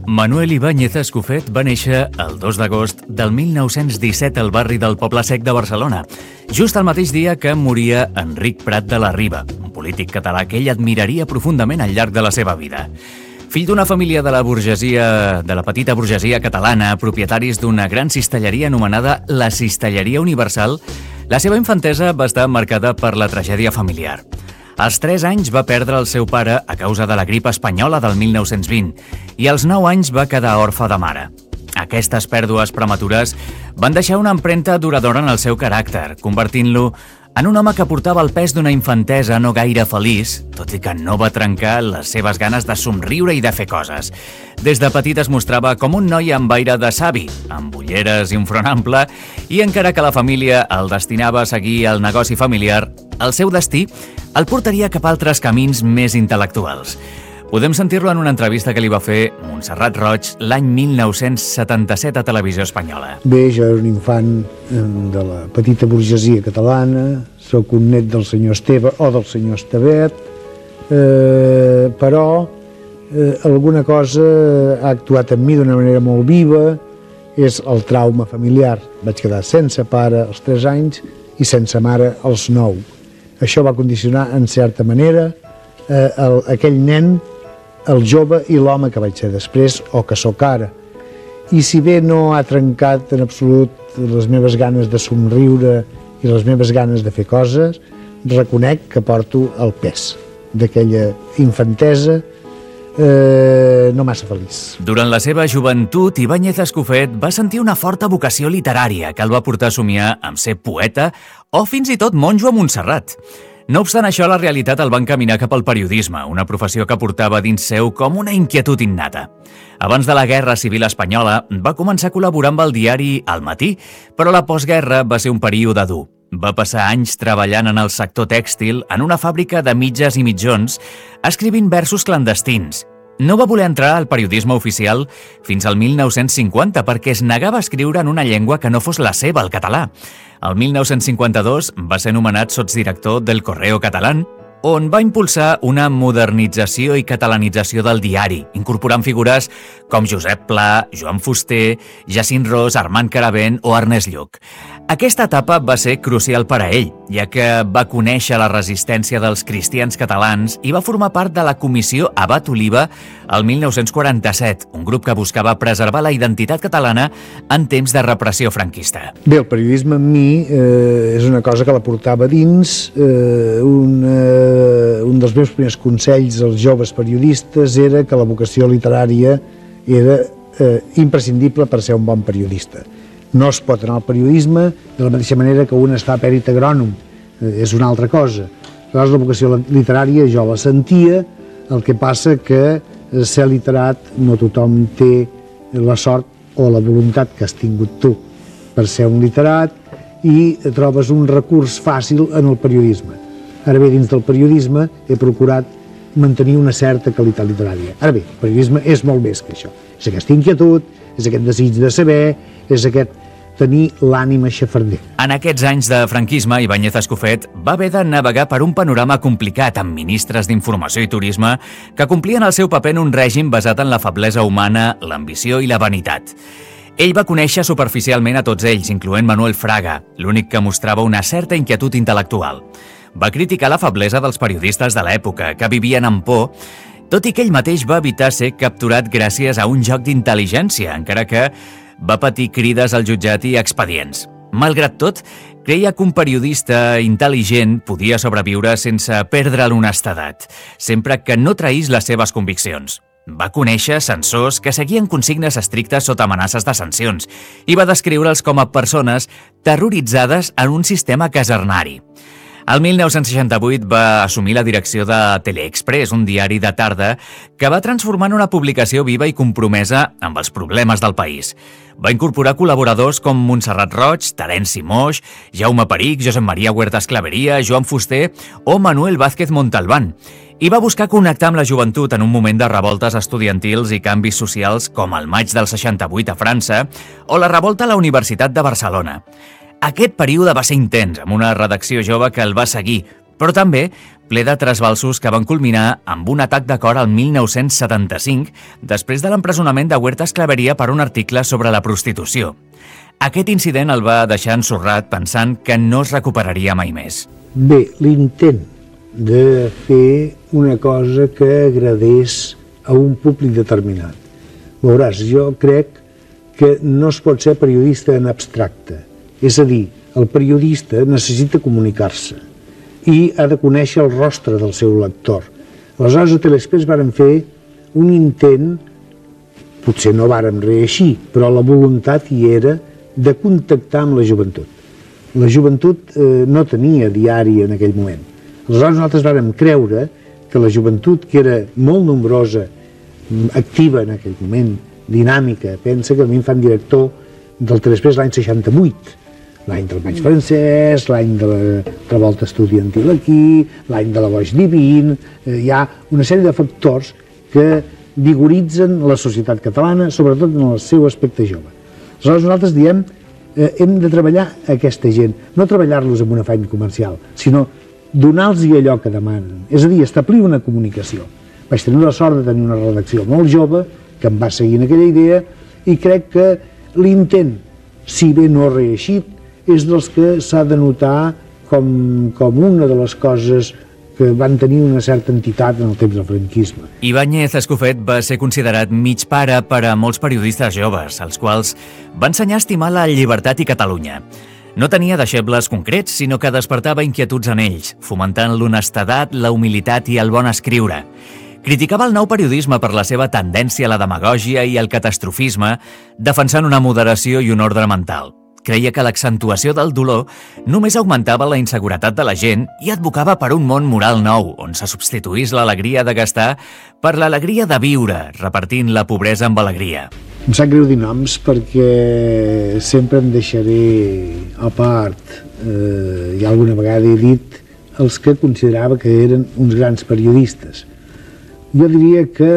Manuel Ibáñez Escofet va néixer el 2 d'agost del 1917 al barri del Poble Sec de Barcelona, just el mateix dia que moria Enric Prat de la Riba, un polític català que ell admiraria profundament al llarg de la seva vida. Fill d'una família de la petita burgesia catalana, propietaris d'una gran cistelleria anomenada la Cistelleria Universal, la seva infantesa va estar marcada per la tragèdia familiar. Als 3 anys va perdre el seu pare a causa de la grip espanyola del 1920 i als 9 anys va quedar orfe de mare. Aquestes pèrdues prematures van deixar una empremta duradora en el seu caràcter, convertint-lo en un home que portava el pes d'una infantesa no gaire feliç, tot i que no va trencar les seves ganes de somriure i de fer coses. Des de petit es mostrava com un noi amb aire de savi, amb ulleres i un front ample, i encara que la família el destinava a seguir el negoci familiar, el seu destí el portaria cap a altres camins més intel·lectuals. Podem sentir-lo en una entrevista que li va fer Montserrat Roig l'any 1977 a Televisió Espanyola. Bé, jo era un infant de la petita burgesia catalana, sóc un net del senyor Esteve o del senyor Estevet, però alguna cosa ha actuat en mi d'una manera molt viva, és el trauma familiar. Vaig quedar sense pare als 3 anys i sense mare als 9. Això va condicionar, en certa manera, aquell nen, el jove i l'home que vaig ser després o que sóc ara. I si bé no ha trencat en absolut les meves ganes de somriure i les meves ganes de fer coses, reconec que porto el pes d'aquella infantesa no massa feliç. Durant la seva joventut, Ibáñez Escofet va sentir una forta vocació literària que el va portar a somiar amb ser poeta o fins i tot monjo a Montserrat. No obstant això, la realitat el va encaminar cap al periodisme, una professió que portava dins seu com una inquietud innata. Abans de la Guerra Civil Espanyola, va començar a col·laborar amb el diari El Matí, però la postguerra va ser un període dur. Va passar anys treballant en el sector tèxtil en una fàbrica de mitges i mitjons, escrivint versos clandestins. No va voler entrar al periodisme oficial fins al 1950 perquè es negava a escriure en una llengua que no fos la seva, el català. El 1952 va ser nomenat sotsdirector del Correo Catalán, on va impulsar una modernització i catalanització del diari, incorporant figures com Josep Pla, Joan Fuster, Jacint Ros, Armand Caravent o Ernest Lluch. Aquesta etapa va ser crucial per a ell, ja que va conèixer la resistència dels cristians catalans i va formar part de la Comissió Abat Oliva el 1947, un grup que buscava preservar la identitat catalana en temps de repressió franquista. Bé, el periodisme amb mi és una cosa que la portava dins. Un dels meus primers consells als joves periodistes era que la vocació literària era imprescindible per ser un bon periodista. No es pot anar al periodisme de la mateixa manera que un es fa pèrit agrònom, és una altra cosa. Llavors la vocació literària jo la sentia, el que passa que ser literat no tothom té la sort o la voluntat que has tingut tu per ser un literat i trobes un recurs fàcil en el periodisme. Ara bé, dins del periodisme he procurat mantenir una certa qualitat literària. Ara bé, el periodisme és molt més que això. És aquesta inquietud, és aquest desig de saber, és aquest tenir l'ànima xafarder. En aquests anys de franquisme, Ibáñez Escofet va haver de navegar per un panorama complicat amb ministres d'Informació i Turisme que complien el seu paper en un règim basat en la feblesa humana, l'ambició i la vanitat. Ell va conèixer superficialment a tots ells, incloent Manuel Fraga, l'únic que mostrava una certa inquietud intel·lectual. Va criticar la feblesa dels periodistes de l'època, que vivien amb por, tot i que ell mateix va evitar ser capturat gràcies a un joc d'intel·ligència, encara que va patir crides al jutjat i expedients. Malgrat tot, creia que un periodista intel·ligent podia sobreviure sense perdre l'honestedat, sempre que no traís les seves conviccions. Va conèixer censors que seguien consignes estrictes sota amenaces de sancions i va descriure'ls com a persones terroritzades en un sistema casernari. El 1968 va assumir la direcció de Teleexpress, un diari de tarda que va transformar en una publicació viva i compromesa amb els problemes del país. Va incorporar col·laboradors com Montserrat Roig, Terenci Moix, Jaume Perich, Josep Maria Huertas Claveria, Joan Fuster o Manuel Vázquez Montalbán, i va buscar connectar amb la joventut en un moment de revoltes estudiantils i canvis socials com el maig del 68 a França o la revolta a la Universitat de Barcelona. Aquest període va ser intens, amb una redacció jove que el va seguir, però també ple de trasbalsos que van culminar amb un atac de cor al 1975, després de l'empresonament de Huertas Clavería per un article sobre la prostitució. Aquest incident el va deixar ensorrat pensant que no es recuperaria mai més. Bé, l'intent de fer una cosa que agradés a un públic determinat. Veuràs, jo crec que no es pot ser periodista en abstracte. És a dir, el periodista necessita comunicar-se i ha de conèixer el rostre del seu lector. Aleshores, a Teleexpress varen fer un intent, potser no vàrem reeixir, però la voluntat hi era de contactar amb la joventut. La joventut no tenia diari en aquell moment. Aleshores, nosaltres vàrem creure que la joventut, que era molt nombrosa, activa en aquell moment, dinàmica, pensa que a mi em fan director del Teleexpress l'any 68, l'any del maig francès, l'any de la revolta estudiantil aquí, l'any de la Boix Divin, hi ha una sèrie de factors que vigoritzen la societat catalana, sobretot en el seu aspecte jove. Aleshores nosaltres diem, hem de treballar aquesta gent, no treballar-los amb un afany comercial, sinó donar-los allò que demanen, és a dir, establir una comunicació. Vaig tenir la sort de tenir una redacció molt jove, que em va seguir en aquella idea, i crec que l'intent, si bé no reeixit, és dels que s'ha de notar com una de les coses que van tenir una certa entitat en el temps del franquisme. Ibáñez Escofet va ser considerat mig pare per a molts periodistes joves, als quals va ensenyar a estimar la llibertat i Catalunya. No tenia deixebles concrets, sinó que despertava inquietuds en ells, fomentant l'honestedat, la humilitat i el bon escriure. Criticava el nou periodisme per la seva tendència a la demagògia i al catastrofisme, defensant una moderació i un ordre mental. Creia que l'accentuació del dolor només augmentava la inseguretat de la gent i advocava per un món moral nou, on se substituís l'alegria de gastar per l'alegria de viure, repartint la pobresa amb alegria. Em sap greu dir noms perquè sempre em deixaré a part, i alguna vegada he dit, els que considerava que eren uns grans periodistes. Jo diria que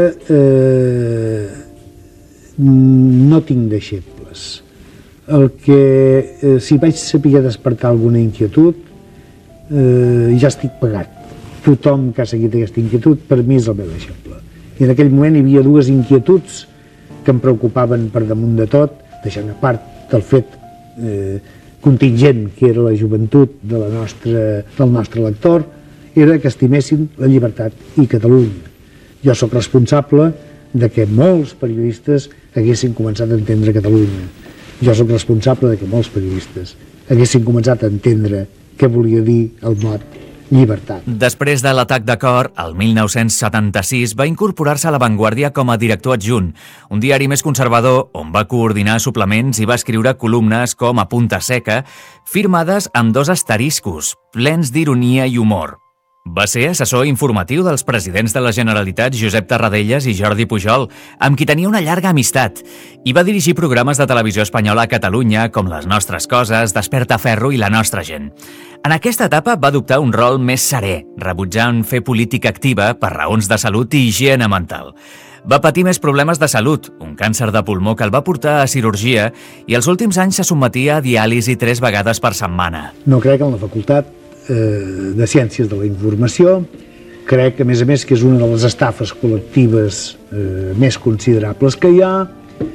no tinc deixebles. El que, si vaig saber despertar alguna inquietud, ja estic pagat. Tothom que ha seguit aquesta inquietud, per mi és el meu deixeble. I en aquell moment hi havia dues inquietuds que em preocupaven per damunt de tot, deixant a part del fet contingent que era la joventut del nostre lector, era que estimessin la llibertat i Catalunya. Jo sóc responsable de que molts periodistes haguessin començat a entendre Catalunya. Jo sóc responsable de que molts periodistes haguessin començat a entendre què volia dir el mot llibertat. Després de l'atac de cor, el 1976 va incorporar-se a La Vanguardia com a director adjunt, un diari més conservador on va coordinar suplements i va escriure columnes com a punta seca, firmades amb 2 asteriscos, plens d'ironia i humor. Va ser assessor informatiu dels presidents de la Generalitat Josep Tarradellas i Jordi Pujol, amb qui tenia una llarga amistat, i va dirigir programes de televisió espanyola a Catalunya com Les nostres coses, Desperta Ferro i La nostra gent. En aquesta etapa va adoptar un rol més serè, rebutjant fer política activa per raons de salut i higiene mental. Va patir més problemes de salut, un càncer de pulmó que el va portar a cirurgia i els últims anys se sotmetia a diàlisi 3 vegades per setmana. No crec en la facultat de Ciències de la Informació. Crec, a més, que és una de les estafes col·lectives més considerables que hi ha.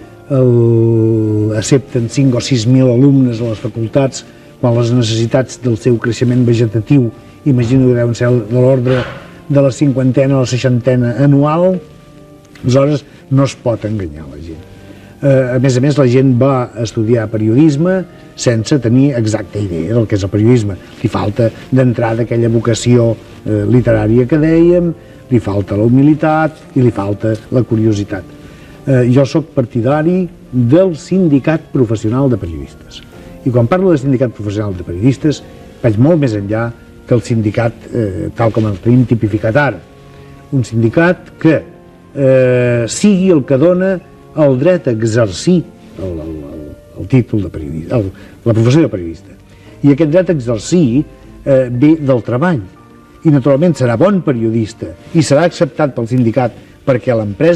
Accepten 5 o 6.000 alumnes a les facultats quan les necessitats del seu creixement vegetatiu imagino que deuen ser de l'ordre de la 50a o la 60a anual. Aleshores, no es pot enganyar la gent. A més, la gent va estudiar periodisme sense tenir exacta idea del que és el periodisme. Li falta d'entrada aquella vocació literària que dèiem, li falta la humilitat i li falta la curiositat. Jo sóc partidari del sindicat professional de periodistes. I quan parlo de sindicat professional de periodistes, vaig molt més enllà que el sindicat tal com el tenim tipificat ara. Un sindicat que sigui el que dona el dret a exercir el títol de periodista, la professió de periodista. I aquest dret a exercir ve del treball. I naturalment serà bon periodista i serà acceptat pel sindicat perquè l'empresa